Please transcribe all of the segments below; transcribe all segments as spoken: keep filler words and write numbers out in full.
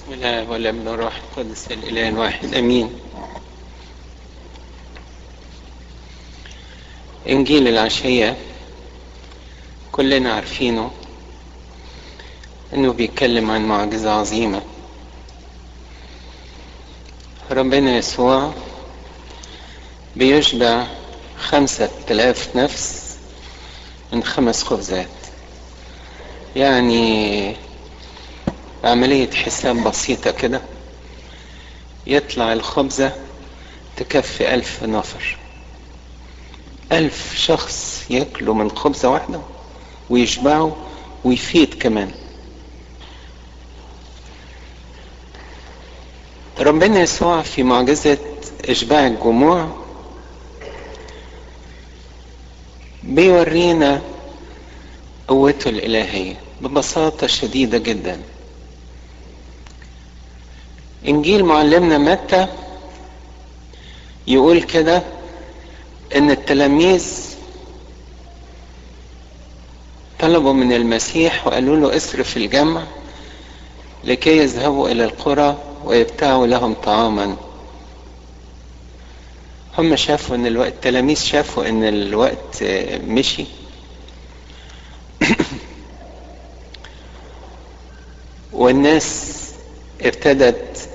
بسم الله والابن والروح القدس الاله الواحد امين. انجيل العشية كلنا عارفينه انه بيتكلم عن معجزة عظيمة. ربنا يسوع بيشبع خمسة آلاف نفس من خمس خبزات، يعني عملية حساب بسيطة كده يطلع الخبزة تكفي ألف نفر، ألف شخص يأكلوا من خبزة واحدة ويشبعوا ويفيد كمان. ربنا يسوع في معجزة إشباع الجموع بيورينا قوته الإلهية ببساطة شديدة جدا. إنجيل معلمنا متى يقول كده إن التلاميذ طلبوا من المسيح وقالوا له اصرف الجمع لكي يذهبوا إلى القرى ويبتاعوا لهم طعاما. هم شافوا إن الوقت التلاميذ شافوا إن الوقت مشي والناس ابتدت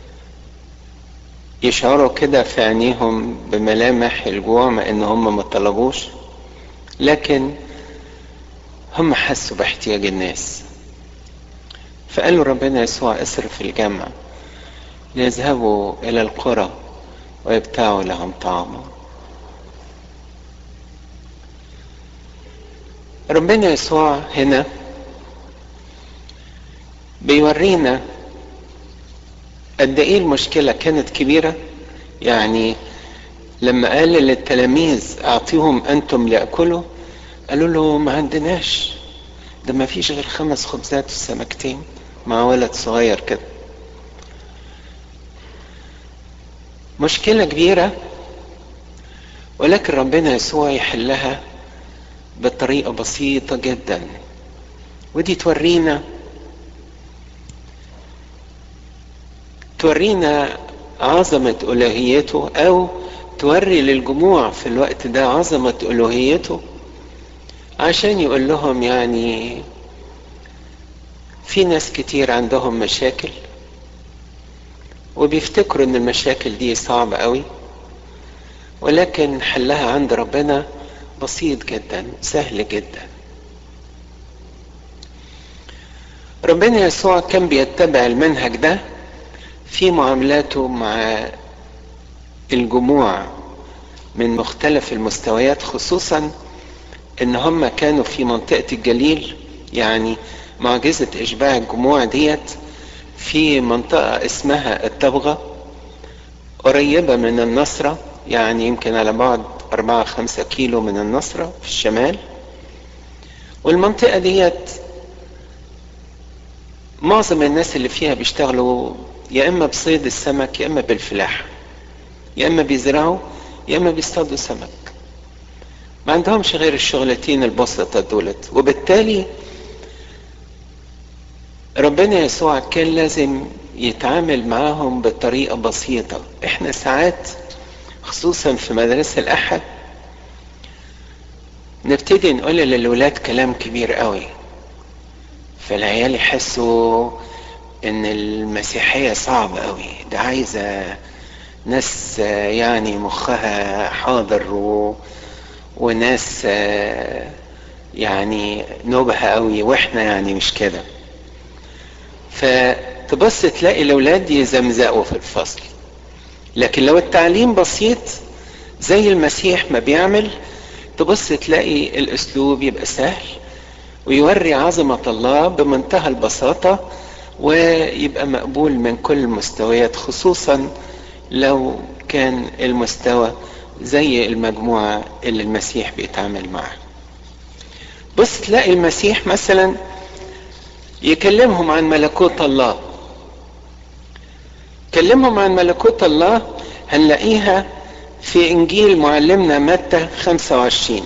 يشعروا كده في عينيهم بملامح الجوع مع ان هم ما طلبوش، لكن هم حسوا باحتياج الناس فقالوا ربنا يسوع اصرف الجمع ليذهبوا الى القرى ويبتاعوا لهم طعاما. ربنا يسوع هنا بيورينا قد ايه المشكلة كانت كبيرة. يعني لما قال للتلاميذ اعطيهم انتم ليأكلوا، قالوا له ما عندناش، ده ما فيش غير خمس خبزات والسمكتين مع ولد صغير كده. مشكلة كبيرة، ولكن ربنا يسوع يحلها بطريقة بسيطة جدا، ودي تورينا تورينا عظمة ألوهيته، أو توري للجموع في الوقت ده عظمة ألوهيته، عشان يقول لهم يعني في ناس كتير عندهم مشاكل وبيفتكروا ان المشاكل دي صعبة قوي، ولكن حلها عند ربنا بسيط جدا سهل جدا. ربنا يسوع كان بيتبع المنهج ده في معاملاته مع الجموع من مختلف المستويات، خصوصا ان هم كانوا في منطقة الجليل. يعني معجزة اشباع الجموع ديت في منطقة اسمها الطبغة قريبة من النصرة، يعني يمكن على بعد اربعة خمسة كيلو من النصرة في الشمال. والمنطقة ديت معظم الناس اللي فيها بيشتغلوا يا اما بصيد السمك يا اما بالفلاحة، يا اما بيزرعوا يا اما بيصطادوا سمك، ما عندهمش غير الشغلتين البسيطة دولت. وبالتالي ربنا يسوع كان لازم يتعامل معاهم بطريقة بسيطة. احنا ساعات خصوصا في مدرسة الاحد نبتدي نقول للولاد كلام كبير قوي، فالعيال يحسوا ان المسيحية صعبة قوي، ده عايزة ناس يعني مخها حاضر و... وناس يعني نبهة قوي، واحنا يعني مش كده. فتبص تلاقي الاولاد يزمزقوا في الفصل. لكن لو التعليم بسيط زي المسيح ما بيعمل، تبص تلاقي الاسلوب يبقى سهل ويوري عظمة الله بمنتهى البساطة، ويبقى مقبول من كل المستويات، خصوصا لو كان المستوى زي المجموعة اللي المسيح بيتعامل معها. بص تلاقي المسيح مثلا يكلمهم عن ملكوت الله. كلمهم عن ملكوت الله هنلاقيها في انجيل معلمنا متى خمسة وعشرين.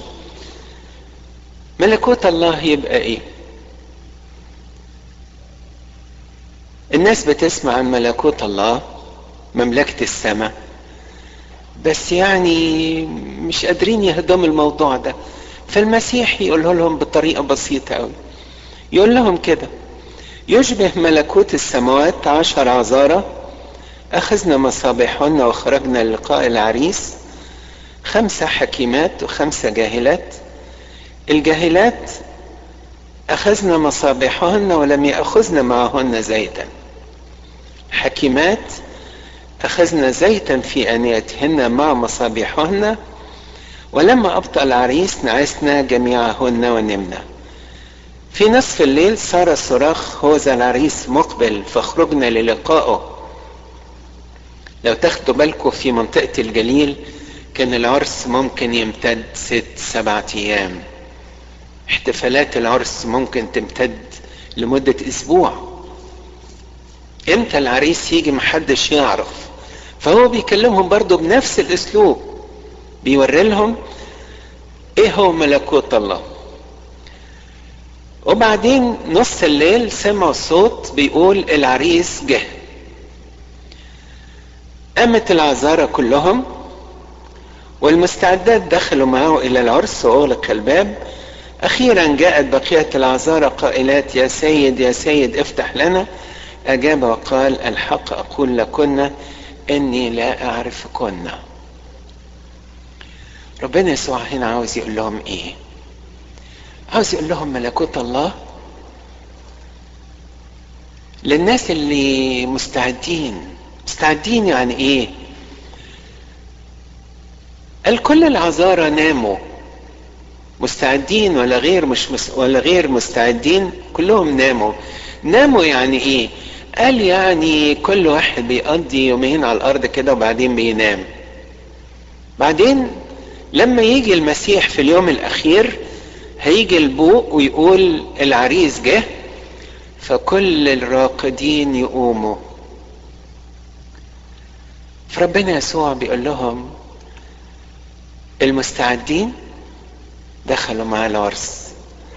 ملكوت الله يبقى ايه؟ الناس بتسمع عن ملكوت الله، مملكة السماء، بس يعني مش قادرين يهضموا الموضوع ده. فالمسيح يقوله لهم بطريقة بسيطة قوي، يقول لهم كده: يشبه ملكوت السماوات عشر عذارى أخذنا مصابيحهن وخرجنا للقاء العريس، خمسة حكيمات وخمسة جاهلات. الجاهلات أخذنا مصابيحهن ولم يأخذن معهن زيتا، حكيمات أخذنا زيتا في آنيتهن مع مصابيحهن، ولما أبطأ العريس نعسنا جميعهن ونمنا. في نصف الليل صار صراخ: هوذا العريس مقبل فاخرجنا للقائه. لو تاخدوا بالكم في منطقة الجليل كان العرس ممكن يمتد ست سبعة ايام، احتفالات العرس ممكن تمتد لمدة اسبوع. امتى العريس يجي محدش يعرف. فهو بيكلمهم برضو بنفس الاسلوب، بيوري لهم ايه هو ملكوت الله. وبعدين نص الليل سمعوا صوت بيقول العريس جه. قامت العذارى كلهم والمستعدات دخلوا معه الى العرس واغلق الباب. اخيرا جاءت بقية العذارى قائلات: يا سيد يا سيد افتح لنا. اجاب وقال: الحق اقول لكن اني لا اعرفكن. ربنا يسوع هنا عاوز يقول لهم ايه؟ عاوز يقول لهم ملكوت الله للناس اللي مستعدين. مستعدين يعني ايه؟ قال كل العذارى ناموا مستعدين ولا غير مش مس ولا غير مستعدين، كلهم ناموا. ناموا يعني ايه؟ قال يعني كل واحد بيقضي يومين على الارض كده وبعدين بينام. بعدين لما يجي المسيح في اليوم الاخير هيجي البوق ويقول العريس جه، فكل الراقدين يقوموا. فربنا يسوع بيقول لهم المستعدين دخلوا مع العرس،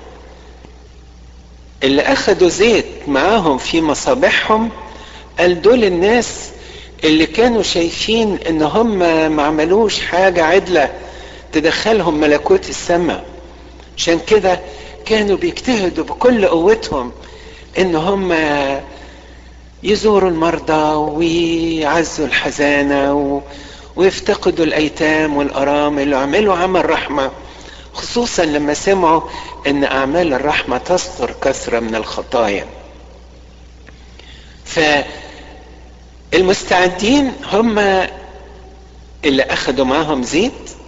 اللي اخدوا زيت معاهم في مصابيحهم. قال دول الناس اللي كانوا شايفين ان هم ما عملوش حاجة عدلة تدخلهم ملكوت السماء، عشان كده كانوا بيجتهدوا بكل قوتهم ان هم يزوروا المرضى ويعزوا الحزانة و... ويفتقدوا الايتام والارامل ويعملوا عمل رحمة، خصوصا لما سمعوا ان اعمال الرحمة تستر كثرة من الخطايا. فالمستعدين هم اللي اخدوا معهم زيت